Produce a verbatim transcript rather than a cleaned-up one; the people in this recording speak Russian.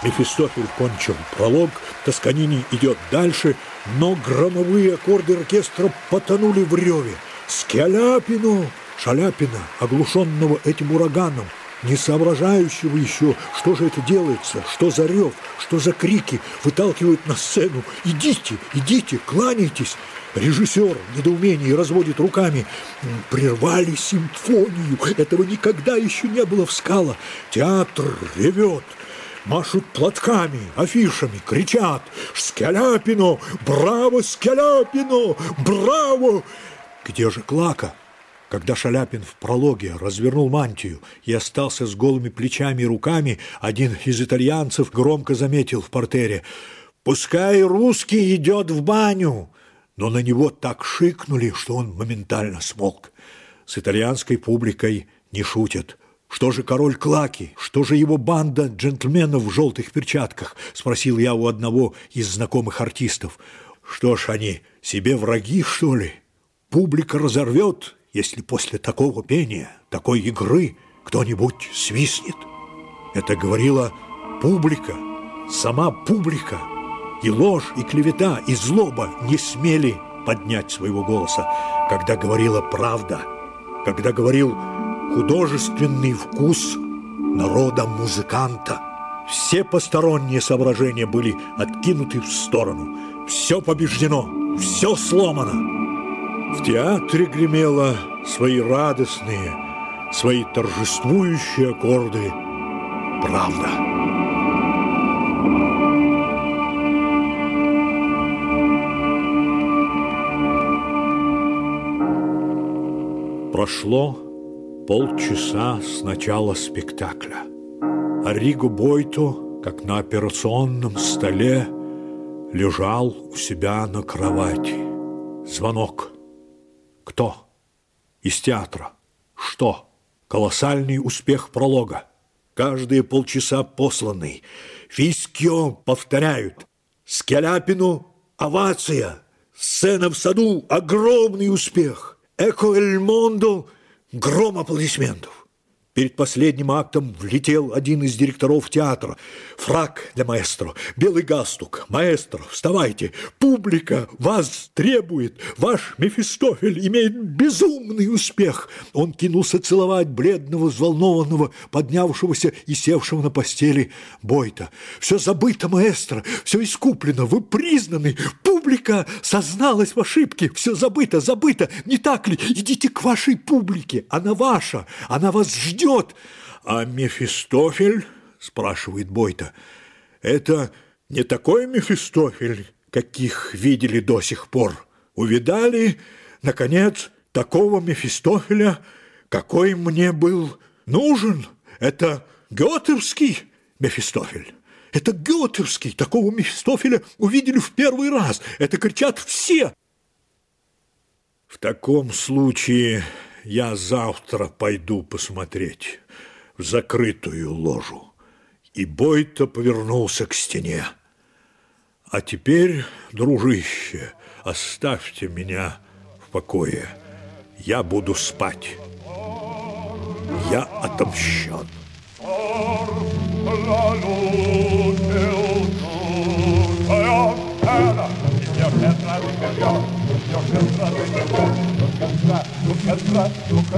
Мефистофель кончил пролог, Тосканини идет дальше, но громовые аккорды оркестра потонули в реве. Скаляпино! Шаляпина, оглушенного этим ураганом, не соображающего еще, что же это делается, что за рев, что за крики, выталкивают на сцену. «Идите, идите, кланяйтесь!» Режиссер в недоумении разводит руками. Прервали симфонию. Этого никогда еще не было в Скала. Театр ревет. Машут платками, афишами, кричат: «Скаляпино! Браво, Скаляпино! Браво!» Где же Клака? Когда Шаляпин в прологе развернул мантию и остался с голыми плечами и руками, один из итальянцев громко заметил в партере: «Пускай русский идет в баню!» Но на него так шикнули, что он моментально смолк. С итальянской публикой не шутят. «Что же король Клаки? Что же его банда джентльменов в желтых перчатках?» – спросил я у одного из знакомых артистов. «Что ж они, себе враги, что ли? Публика разорвет, если после такого пения, такой игры кто-нибудь свистнет». Это говорила публика, сама публика. И ложь, и клевета, и злоба не смели поднять своего голоса, когда говорила правда, когда говорил художественный вкус народа-музыканта. Все посторонние соображения были откинуты в сторону. Все побеждено, все сломано. В театре гремело свои радостные, свои торжествующие аккорды правда. Прошло полчаса с начала спектакля. Арриго Бойто, как на операционном столе, лежал у себя на кровати. Звонок. Кто? Из театра. Что? Колоссальный успех пролога. Каждые полчаса посланный. Фискио повторяют. Скаляпину овация. Сцена в саду. Огромный успех. «Эко эль мондо» – гром аплодисментов. Перед последним актом влетел один из директоров театра. Фрак для маэстро, белый галстук. «Маэстро, вставайте! Публика вас требует! Ваш Мефистофель имеет безумный успех!» Он кинулся целовать бледного, взволнованного, поднявшегося и севшего на постели Бойто. «Все забыто, маэстро! Все искуплено! Вы признаны! Публика созналась в ошибке! Все забыто, забыто! Не так ли? Идите к вашей публике! Она ваша! Она вас ждет!» «А Мефистофель, – спрашивает Бойто, – это не такой Мефистофель, каких видели до сих пор? Увидали, наконец, такого Мефистофеля, какой мне был нужен? Это гётовский Мефистофель. Это гётовский. Такого Мефистофеля увидели в первый раз. Это кричат все». «В таком случае я завтра пойду посмотреть в закрытую ложу». И Бойто повернулся к стене. «А теперь, дружище, оставьте меня в покое. Я буду спать. Я отомщен».